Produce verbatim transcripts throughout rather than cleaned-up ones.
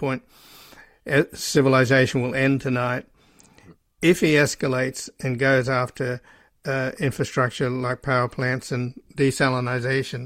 point civilization will end tonight. If he escalates and goes after uh, infrastructure like power plants and desalinization,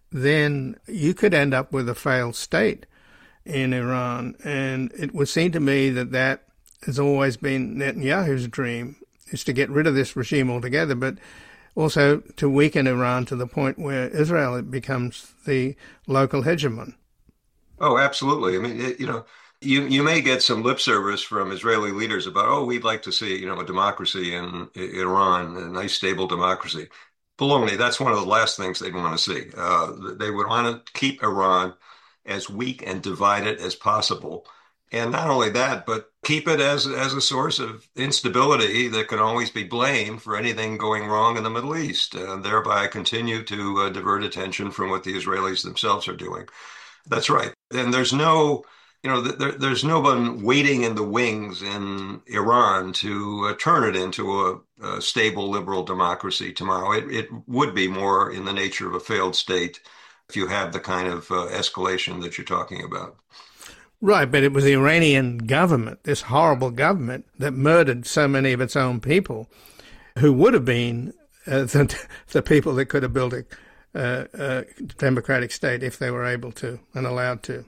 then you could end up with a failed state in Iran. And it would seem to me that that has always been Netanyahu's dream, is to get rid of this regime altogether, but also to weaken Iran to the point where Israel becomes the local hegemon. Oh, absolutely. I mean, it, you know, you you may get some lip service from Israeli leaders about, oh, we'd like to see, you know, a democracy in, in Iran, a nice, stable democracy. Baloney, that's one of the last things they'd want to see. Uh, they would want to keep Iran as weak and divided as possible. And not only that, but keep it as, as a source of instability that can always be blamed for anything going wrong in the Middle East, and thereby continue to uh, divert attention from what the Israelis themselves are doing. That's right. And there's no, you know, there, there's no one waiting in the wings in Iran to uh, turn it into a, a stable liberal democracy tomorrow. It, it would be more in the nature of a failed state if you have the kind of uh, escalation that you're talking about. Right, but it was the Iranian government, this horrible government, that murdered so many of its own people, who would have been uh, the, the people that could have built a, uh, a democratic state if they were able to and allowed to.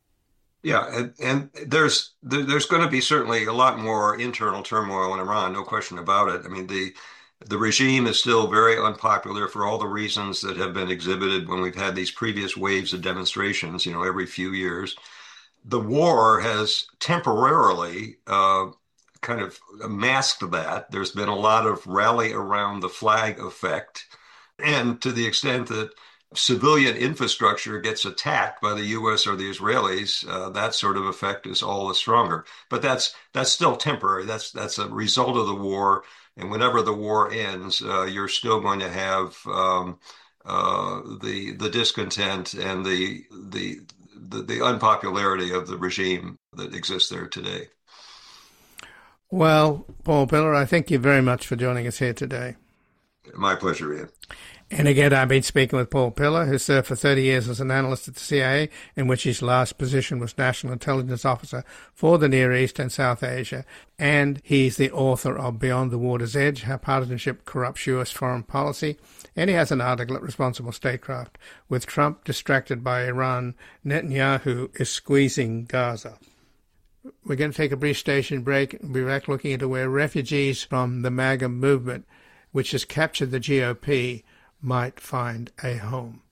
Yeah, and, and there's there's going to be certainly a lot more internal turmoil in Iran, no question about it. I mean, the the regime is still very unpopular for all the reasons that have been exhibited when we've had these previous waves of demonstrations, you know, every few years. The war has temporarily uh, kind of masked that. There's been a lot of rally around the flag effect. And to the extent that civilian infrastructure gets attacked by the U S or the Israelis, uh, that sort of effect is all the stronger. But that's that's still temporary. That's that's a result of the war. And whenever the war ends, uh, you're still going to have um, uh, the the discontent and the the The, the unpopularity of the regime that exists there today. Well, Paul Pillar, I thank you very much for joining us here today. My pleasure, Ian. And again, I've been speaking with Paul Pillar, who served for thirty years as an analyst at the C I A, in which his last position was National Intelligence Officer for the Near East and South Asia. And he's the author of Beyond the Water's Edge, How Partisanship Corrupts U S Foreign Policy. And he has an article at Responsible Statecraft, With Trump Distracted by Iran, Netanyahu is Squeezing Gaza. We're going to take a brief station break and be back looking into where refugees from the MAGA movement, which has captured the G O P, might find a home.